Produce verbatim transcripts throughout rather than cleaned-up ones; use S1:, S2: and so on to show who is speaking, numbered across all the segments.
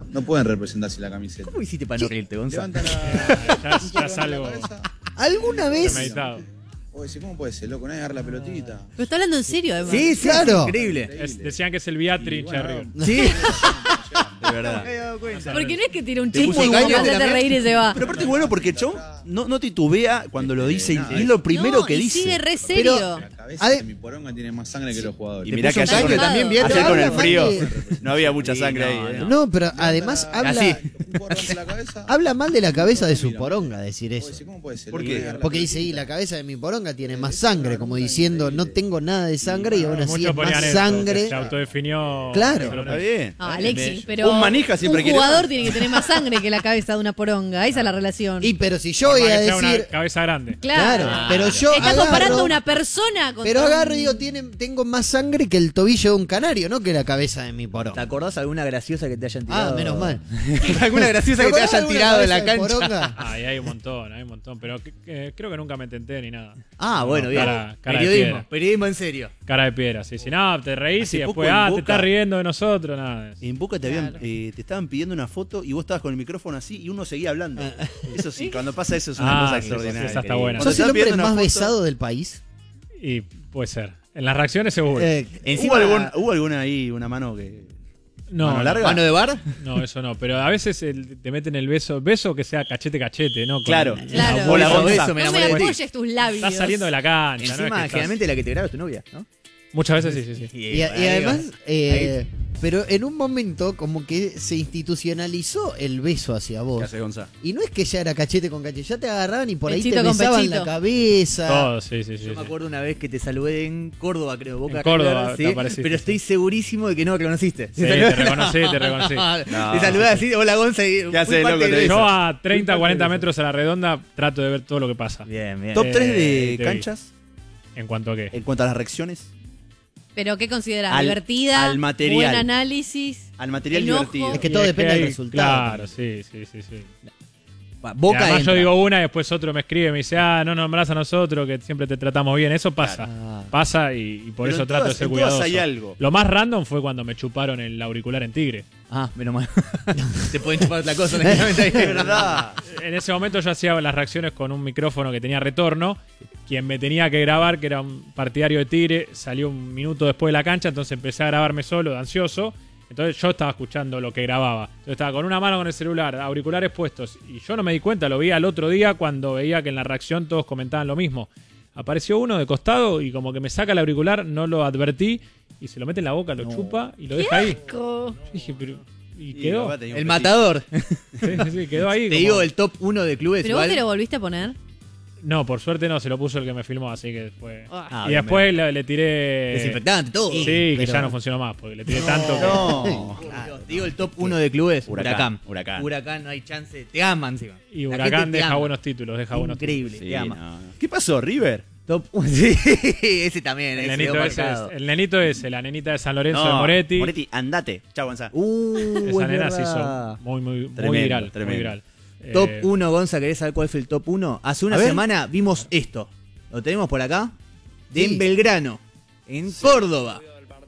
S1: no pueden representarse la camiseta.
S2: ¿Cómo hiciste para no reírte, Gonzalo?
S1: Levanta la...
S3: ya, ya es algo
S4: ¿Alguna vez?
S3: premeditado.
S1: Oye, sí, ¿cómo puede ser, loco? Nadie agarra la pelotita.
S5: Pero está hablando en serio, además.
S2: Sí, sí,
S4: Claro.
S2: es increíble.
S3: Es- decían que es el Beatriz
S1: Bueno,
S3: Cherry.
S2: Sí.
S6: De verdad.
S5: Porque no es que tira un
S2: ¿Te
S5: chiste
S2: puso
S5: y
S2: caña
S5: como
S2: de
S5: te
S2: la
S5: reír y se va.
S6: Pero aparte es bueno porque el chabón no, no titubea cuando lo dice
S1: nada,
S6: y es lo primero
S5: No,
S6: que
S5: y
S6: dice.
S5: sigue re
S4: Pero-
S5: serio.
S1: La cabeza
S4: Ade-
S1: de mi poronga tiene más sangre que los jugadores.
S6: Y mirá
S2: puso
S6: que
S2: un
S6: ayer con,
S2: caño también, bien.
S6: ayer con el
S4: Habla
S6: frío
S4: mal de-
S6: no había mucha
S1: Sí,
S6: sangre
S1: no,
S6: ahí. ¿eh?
S1: no.
S4: No, pero además habla,
S2: Así.
S1: Un porro ante la cabeza.
S4: habla mal de la cabeza de su poronga decir eso.
S1: Oye, ¿cómo puede ser?
S6: ¿Por
S1: loco?
S6: qué?
S1: Nadie agarra la
S4: Porque dice, y
S1: pelotita.
S4: la cabeza de mi poronga tiene más sangre, como diciendo, no tengo nada de sangre y aún así
S3: Muchos
S4: es
S3: ponían
S4: más
S3: eso,
S4: sangre.
S3: que se autodefinió.
S4: Claro.
S3: se lo
S6: Está bien.
S5: No, Alexis,
S6: Me-
S5: pero
S6: Un manija siempre
S5: un
S6: quiere
S5: jugador
S6: más.
S5: tiene que tener más sangre que la cabeza de una poronga. Esa es la relación.
S4: Y pero si yo
S3: Por
S4: voy
S3: más
S4: a
S3: que sea una
S4: decir,
S3: cabeza grande.
S5: Claro.
S4: claro, pero yo
S5: Estás
S4: agarro,
S5: comparando a una persona con.
S4: pero agarro y digo, tiene, tengo más sangre que el tobillo de un canario, no que la cabeza de mi
S2: ¿Te
S4: poronga.
S2: acordás alguna graciosa que te hayan tirado?
S4: Ah, menos mal.
S2: ¿Alguna graciosa que te hayan
S4: alguna
S2: tirado de la
S4: cabeza de
S2: cancha?
S4: poronga?
S3: Ay, hay un montón, hay un montón. Pero que- que creo que nunca me tenté ni nada.
S2: Ah, bueno,
S3: No,
S2: bien.
S3: cara- cara de
S2: periodismo,
S3: piedra.
S2: periodismo en serio.
S3: Cara de piedra, sí. Si no, te reís
S6: Hace
S3: y
S6: poco
S3: después,
S6: en
S3: ah, te
S6: Boca-
S3: estás riendo de nosotros, nada. de eso.
S6: En Boca te, habían,
S5: Claro.
S6: eh, te estaban pidiendo una foto y vos estabas con el micrófono así y uno seguía hablando. Eso sí, cuando pasa eso es una
S3: Ah,
S6: cosa
S3: sí,
S6: extraordinaria.
S3: esa está buena.
S6: Cuando
S4: ¿Sos
S6: te
S4: el
S6: están
S4: hombre
S6: pidiendo
S4: más
S6: una foto-
S4: besado del país?
S3: Y puede ser. En las reacciones seguro.
S4: Eh,
S2: Encima,
S6: ¿Hubo, algún- ¿Hubo alguna ahí, una mano que.
S3: no,
S6: mano larga?
S2: ¿mano de bar?
S3: no, eso no. Pero a veces el- te meten el beso. Beso que sea cachete, cachete, ¿no? Con-
S6: Claro.
S5: Claro.
S6: Hola,
S2: Beso,
S6: Gonza.
S2: beso, me
S5: No me
S2: enamoré de ti.
S5: apoyes tus labios.
S3: Estás saliendo de la cancha, ¿no? Es
S2: Encima,
S3: que estás-
S2: generalmente la que te graba es tu novia, ¿no?
S3: Muchas veces sí, sí, sí.
S4: Y, y además, eh, pero en un momento como que se institucionalizó el beso hacia
S6: ¿Qué
S4: vos.
S6: hace Gonza?
S4: Y no es que ya era cachete con cachete, ya te agarraban y por ahí
S5: Pechito
S4: te
S5: con
S4: besaban
S5: pechito.
S4: la cabeza.
S3: Todo, sí, sí, sí.
S2: Yo me
S3: sí.
S2: acuerdo una vez que te saludé en Córdoba, creo, Boca
S3: En Córdoba
S2: River,
S3: te
S2: ¿sí?
S3: apareciste,
S2: Pero estoy
S3: sí.
S2: segurísimo de que no me reconociste.
S3: Sí, te reconocí, te reconocí.
S6: No,
S2: te saludé así, hola Gonza. Y fui
S6: hace,
S2: parte
S6: loco?
S2: del
S6: Te
S2: beso.
S3: Yo a treinta,
S2: Fui
S3: cuarenta
S2: parte del
S3: metros a la redonda trato de ver todo lo que pasa.
S2: Bien, bien.
S6: Top
S3: Eh,
S6: tres
S3: te
S6: de
S3: vi.
S6: canchas
S3: ¿En cuanto a qué?
S6: en cuanto a las reacciones.
S5: ¿Pero qué consideras?
S6: Al-
S5: ¿Divertida?
S6: al material.
S5: ¿Buen análisis?
S6: Al material
S5: Enojo.
S6: divertido.
S4: Es que todo
S3: Y
S4: depende del
S3: hay-
S4: resultado.
S3: Claro, sí, sí, sí, sí.
S2: Va,
S3: Y
S2: Boca
S3: además
S2: entra.
S3: yo digo una y después otro me escribe, me dice, ah, no nombrás a nosotros, que siempre te tratamos bien. Eso pasa.
S2: Ah.
S3: Pasa y, y por
S6: Pero
S3: eso
S6: en
S3: trato
S6: todas-
S3: de ser
S6: en todas
S3: cuidadoso.
S6: hay algo.
S3: Lo más random fue cuando me chuparon el auricular en Tigre.
S2: Ah, menos mal. Te pueden chupar otra cosa, honestamente.
S6: Es verdad.
S3: En ese momento yo hacía las reacciones con un micrófono que tenía retorno. Quien me tenía que grabar, que era un partidario de Tigre, salió un minuto después de la cancha, entonces empecé a grabarme solo, de ansioso. Entonces yo estaba escuchando lo que grababa. Entonces estaba con una mano con el celular, auriculares puestos. Y yo no me di cuenta, lo vi al otro día cuando veía que en la reacción todos comentaban lo mismo. Apareció uno de costado y como que me saca el auricular, no lo advertí. Y se lo mete en la boca, lo chupa y lo deja ahí.
S5: Co-
S3: Yo dije, pero... Y
S6: Y
S3: quedó.
S6: papá tenía un
S2: El
S6: fetiche.
S2: matador.
S3: Sí, sí, sí, quedó ahí.
S2: Te
S3: como-
S2: digo el top uno de clubes.
S5: ¿Pero vos
S2: igual.
S5: te lo volviste a poner?
S3: No, por suerte no, se lo puso el que me filmó, así que fue...
S2: Ah,
S3: y
S2: bien,
S3: después le, le tiré...
S2: Desinfectante, todo.
S3: Sí, que
S4: pero-
S3: ya no funcionó más, porque le tiré tanto que...
S6: No.
S2: Te digo el top uno de clubes.
S6: Huracán,
S2: Huracán.
S6: Huracán.
S2: Huracán, no hay chance. Te aman, encima.
S3: Y
S2: La
S3: Huracán
S2: gente te
S3: deja
S2: ama.
S3: buenos títulos, deja buenos
S2: Increíble,
S6: Sí,
S2: te ama.
S6: no, no. ¿Qué pasó, River?
S2: Top uno. Sí, ese también.
S3: títulos. El
S2: ese
S3: nenito,
S2: quedó
S3: ese es,
S2: marcado.
S3: el nenito ese, la nenita de San Lorenzo
S6: No,
S3: de Moretti.
S6: Moretti, andate. Chao, Gonza.
S2: Uh,
S3: Esa
S2: es
S3: nena se
S2: verdad.
S3: hizo muy, muy, muy
S6: Tremendo,
S3: viral.
S6: tremendo.
S3: Muy viral.
S2: Top
S3: Eh,
S2: uno, Gonza, ¿querés saber cuál fue el top uno? Hace una
S6: A ver.
S2: semana vimos esto. ¿Lo tenemos por acá? De
S4: Sí.
S2: en Belgrano, en Córdoba.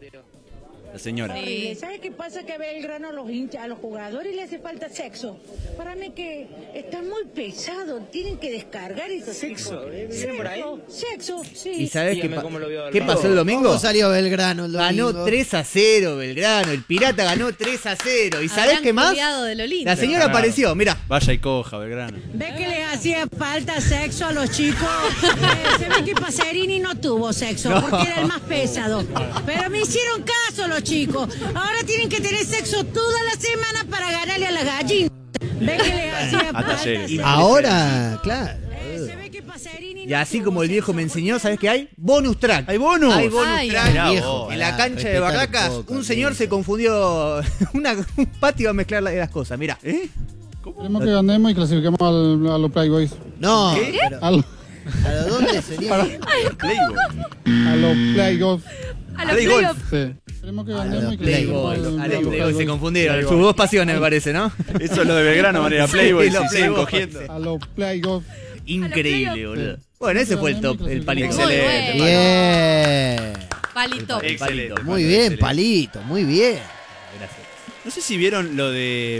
S6: La señora.
S5: Sí.
S7: ¿Sabes qué pasa? Que a Belgrano a los hinchas, a los jugadores le hace falta sexo. Para mí que está muy pesado, tienen que descargar eso. ¿Sexo? Sexo, sexo, sí.
S2: ¿Y sabés qué,
S8: Dígame
S2: pa-
S8: cómo lo vio
S2: qué
S8: Belgrano.
S2: pasó el domingo?
S4: ¿Cómo salió Belgrano el domingo?
S2: Ganó tres a cero Belgrano. El Pirata ganó tres a cero. ¿Y sabés
S5: Habrán
S2: qué más?
S5: culiado de lo lindo.
S2: La señora
S3: Claro.
S2: apareció, mira.
S6: Vaya y coja, Belgrano.
S7: ¿Ve que les hacía falta sexo a los chicos? Eh, se ve que Pacerini no tuvo sexo
S2: No.
S7: porque era el más pesado. Pero me hicieron caso los chicos. Ahora tienen que tener sexo toda la semana para ganarle a las gallinas. ¿Ve que les hacía
S6: A
S7: falta
S6: talleres.
S7: sexo?
S4: Ahora, claro.
S7: Eh, se ve que Pacerini
S2: Y
S7: no
S2: así
S7: tuvo
S2: como el viejo
S7: sexo
S2: me
S7: porque
S2: enseñó,
S7: era
S2: ¿sabes qué hay? Bonus track.
S6: ¡Hay bonus!
S2: Hay bonus
S5: Ay,
S2: track.
S6: Mirá
S4: viejo,
S6: vos.
S2: En la
S4: pará,
S2: cancha de
S4: respetá un
S2: Barracas,
S4: poco,
S2: un señor
S4: amigo.
S2: se confundió. Una, un patio a mezclar las cosas, mira.
S6: ¿Eh?
S9: Esperemos que ganemos y clasifiquemos al, a los Playboys.
S4: No,
S6: ¿Qué?
S4: pero
S9: A, los-
S4: ¿a dónde sería?
S6: Playboy.
S9: a los Playoffs.
S5: A los
S6: Play golf.
S5: playoffs.
S9: Sí. Esperemos que ganemos
S4: los
S9: y clasifiquemos
S2: Playboy.
S9: al-
S2: A los
S9: a los
S2: Playboy se
S9: Playboys.
S2: confundieron.
S3: Playboy.
S2: Sus dos pasiones, me parece, ¿no?
S6: Eso es lo de Belgrano, manera Playboy.
S2: Sí, los
S6: se siguen
S2: Playboy.
S6: cogiendo.
S9: A los Playoffs.
S2: Increíble, boludo. Bueno, ese fue el top, el palito.
S6: Excelente.
S5: Muy
S4: Bien.
S5: Palito.
S6: Excelente.
S4: Muy bien,
S6: Excelente.
S4: palito, muy bien.
S2: Gracias.
S6: No sé si vieron lo de